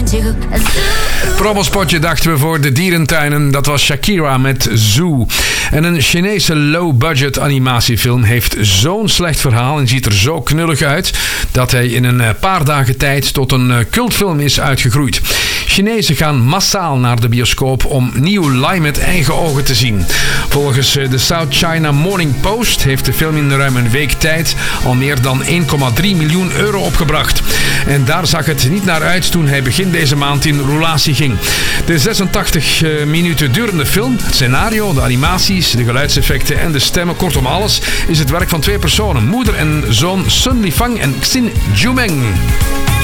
Promospotje dachten we voor de dierentuinen. Dat was Shakira met Zoo. En een Chinese low-budget animatiefilm heeft zo'n slecht verhaal en ziet er zo knullig uit dat hij in een paar dagen tijd tot een cultfilm is uitgegroeid. Chinezen gaan massaal naar de bioscoop om Nieuw Lai met eigen ogen te zien. Volgens de South China Morning Post heeft de film in ruim een week tijd al meer dan 1,3 miljoen euro opgebracht. En daar zag het niet naar uit toen hij begin deze maand in roulatie ging. De 86 minuten durende film, het scenario, de animaties, de geluidseffecten en de stemmen, kortom alles, is het werk van twee personen, moeder en zoon Sun Lifang en Xin Jumeng.